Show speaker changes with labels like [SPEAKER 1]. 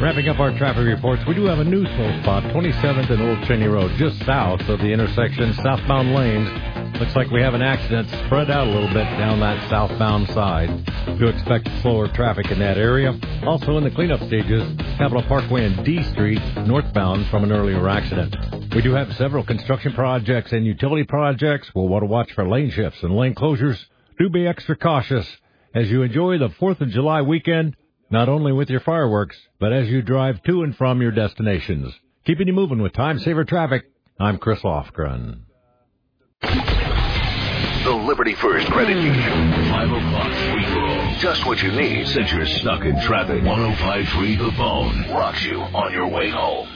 [SPEAKER 1] Wrapping up our traffic reports, we do have a new slow spot, 27th and Old Cheney Road, just south of the intersection, southbound lanes. Looks like we have an accident spread out a little bit down that southbound side. Do expect slower traffic in that area. Also in the cleanup stages, Capitol Parkway and D Street, northbound from an earlier accident. We do have several construction projects and utility projects. We'll want to watch for lane shifts and lane closures. Do be extra cautious as you enjoy the 4th of July weekend, not only with your fireworks, but as you drive to and from your destinations. Keeping you moving with Time Saver Traffic, I'm Chris Lofgren.
[SPEAKER 2] The Liberty First Credit Union. 5 o'clock free-for-all. Just what you need since you're stuck in traffic. 105.3 The Bone rocks you on your way home.